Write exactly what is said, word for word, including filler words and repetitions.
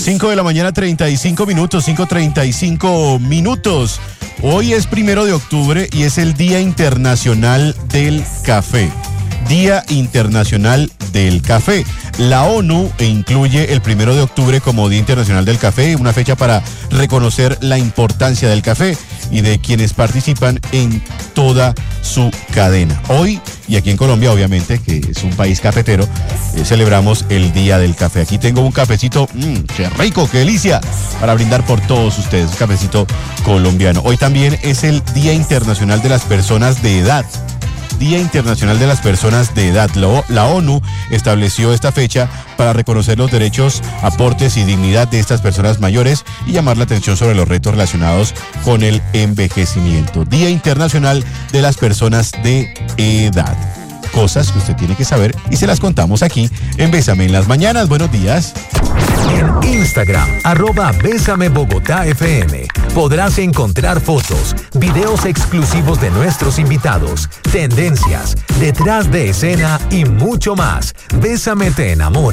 cinco de la mañana, treinta y cinco minutos, cinco treinta y cinco minutos. Hoy es primero de octubre y es el Día Internacional del Café. Día Internacional del Café. La ONU incluye el primero de octubre como Día Internacional del Café, una fecha para reconocer la importancia del café y de quienes participan en toda su cadena. Hoy, y aquí en Colombia, obviamente, que es un país cafetero, eh, celebramos el Día del Café. Aquí tengo un cafecito, mmm, qué rico, qué delicia, para brindar por todos ustedes, un cafecito colombiano. Hoy también es el Día Internacional de las Personas de Edad. Día Internacional de las Personas de Edad. La ONU estableció esta fecha para reconocer los derechos, aportes y dignidad de estas personas mayores y llamar la atención sobre los retos relacionados con el envejecimiento. Día Internacional de las Personas de Edad. Cosas que usted tiene que saber y se las contamos aquí en Bésame en las Mañanas. Buenos días. En Instagram, arroba Bésame Bogotá F M, podrás encontrar fotos, videos exclusivos de nuestros invitados, tendencias, detrás de escena y mucho más. Bésame te enamora.